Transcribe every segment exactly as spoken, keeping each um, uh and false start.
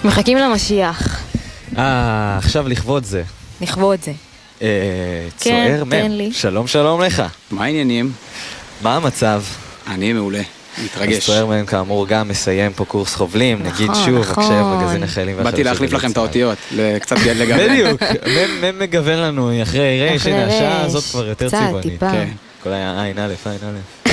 מחכים למשיח. אה, עכשיו לכבוד זה. לכבוד זה. אה, צוער תן מם. לי. שלום שלום לך. מה העניינים? מה המצב? אני מעולה, אז מתרגש. צוער מם כאמור גם מסיים פה קורס חובלים, נגיד נכון, שוב, נכון. הקשב מגזין החיילים והחלושות. באתי להחליף לכם את האותיות, קצת גד לגבי. בדיוק, מם- מם מגוון לנו אחרי רש, אחרי הנה השעה רש. הזאת כבר יותר קצת, צבעונית. טיפה. כן. כל היה עין א', עין א'.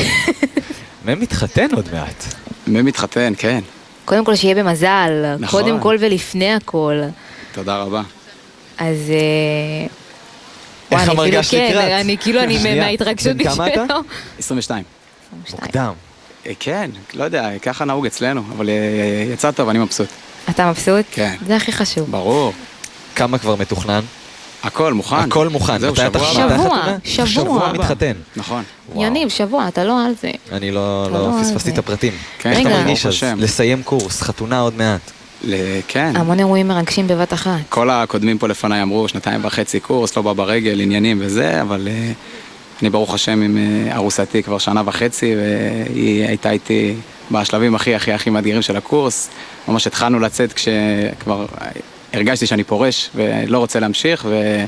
מם מתחתן עוד מעט. מי מתחתן, כן. קודם כל שיהיה במזל, נכון. קודם כל ולפני הכל. תודה רבה. אז... אה, וואי, איך אני המרגש כאילו, לקראת? כן, אני כאילו, אני שנייה, מההתרגשות בן כמה אתה? עשרים ושתיים. מוקדם. אה, כן, לא יודע, ככה נהוג אצלנו, אבל אה, יצא טוב, אני מבסוט. אתה מבסוט? כן. זה הכי חשוב. ברור. כמה כבר מתוכנן? הכל מוכן. הכל מוכן. זהו, מתי אתה- שבוע מתי הבא. שבוע, החתונה? שבוע. שבוע מתחתן. נכון. וואו. יניב, שבוע, אתה לא על זה. אני לא אתה לא לא על פספסתי זה. את הפרטים. כן, איך אתה רגע. מרגיש ברוך אז? השם. לסיים קורס, חתונה עוד מעט. ל- כן. המון אירועים מרגשים בבת אחת. כל הקודמים פה לפניי אמרו, שנתיים וחצי קורס, לא בא ברגל, עניינים וזה, אבל אה, אני ברוך השם עם אה, ארוסתי כבר שנה וחצי, והיא הייתה איתי בשלבים הכי הכי הכי מדהירים של הקורס. ממש התחלנו לצאת כשכבר הרגשתי שאני פורש ולא רוצה להמשיך,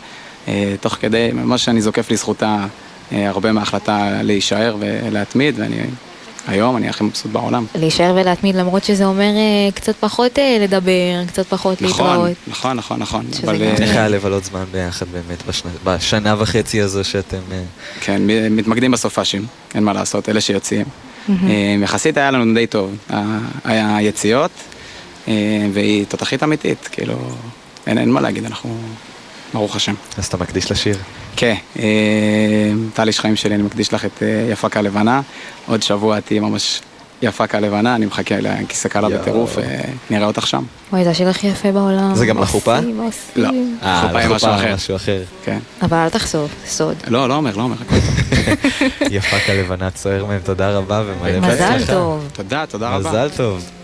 ותוך כדי, ממש אני זוקף לזכותה אה, הרבה מההחלטה להישאר ולהתמיד, ואני היום אני הכי מבסוט בעולם. להישאר ולהתמיד, למרות שזה אומר אה, קצת פחות אה, לדבר, קצת פחות נכון, להתראות. נכון, נכון, נכון. שזה אבל, גם- אה, איך היה לבלות זמן ביחד באמת בשנה- בשנה וחצי הזו שאתם... אה, כן, מ- מתמקדים בסופאשים, אין מה לעשות, אלה שיוצאים. אה, יחסית היה לנו די טוב, ה- היה יציאות, אה, והיא תותחית אמיתית, כאילו, אין, אין מה להגיד, אנחנו, ברוך השם. אז אתה מקדיש לשיר. כן, אה, טלי שחיים שלי, אני מקדיש לך את אה, יפה כלבנה, עוד שבוע תהיי ממש יפה כלבנה, אני מחכה לכיסא קלה יואו. בטירוף, אה, נראה אותך שם. וואי, זה השיר הכי יפה בעולם. זה גם לחופה? עושים, עושים. לא. אה, חופה עם משהו אחר. משהו אחר. כן. אבל אל תחשוף, זה סוד. לא, לא אומר, לא אומר, הכל טוב. יפה כלבנה צוער מהם, תודה רבה ומלא מזל בהצלחה. טוב. תודה, תודה רבה. מזל טוב.